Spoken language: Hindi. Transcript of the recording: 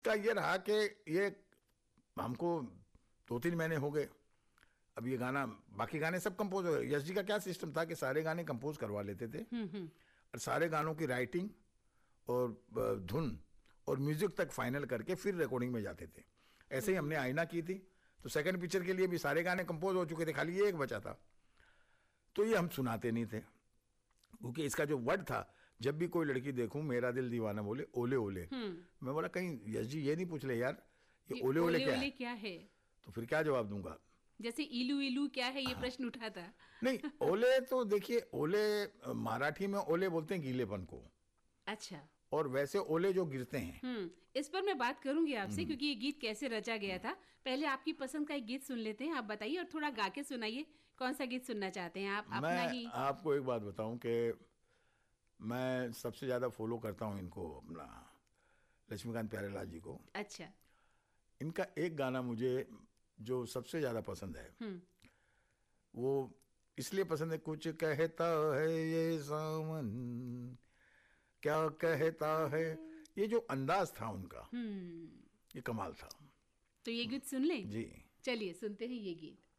का ये रहा कि ये हमको 2-3 महीने हो गए, अब ये गाना, बाकी गाने सब कंपोज हो गए। यश जी का क्या सिस्टम था कि सारे गाने कंपोज करवा लेते थे और सारे गानों की राइटिंग और धुन और म्यूजिक तक फाइनल करके फिर रिकॉर्डिंग में जाते थे। ऐसे ही हमने आईना की थी, तो सेकंड पिक्चर के लिए भी सारे गाने कंपोज हो चुके थे, खाली ये एक बचा था। तो ये हम सुनाते नहीं थे, क्योंकि इसका जो वर्ड था, जब भी कोई लड़की देखूं मेरा दिल दीवाना बोले ओले ओले, मैं बोला कहीं यश जी ये नहीं पूछ ले यार ये ओले ओले क्या है, तो फिर क्या जवाब दूंगा। जैसे इलू इलू क्या है, ये प्रश्न उठा था। नहीं, ओले तो देखिए, ओले मराठी में ओले बोलते हैं गीलेपन को। अच्छा। और वैसे ओले जो गिरते हैं। इस पर मैं बात करूंगी आपसे, क्योंकि ये गीत कैसे रचा गया था। पहले आपकी पसंद का एक गीत सुन लेते हैं, आप बताइए और थोड़ा गा के सुनाइए। कौन सा गीत सुनना चाहते हैं आप? अपना ही। आपको एक बात बताऊं कि मैं सबसे ज्यादा फॉलो करता हूं इनको, अपना लक्ष्मीकांत प्यारेलाल जी को। अच्छा। इनका एक गाना मुझे जो सबसे ज्यादा पसंद है, वो इसलिए पसंद है, कुछ कहता है ये सावन क्या कहता है, ये जो अंदाज था उनका, ये कमाल था। तो ये गीत सुन लें? जी चलिए सुनते हैं ये गीत।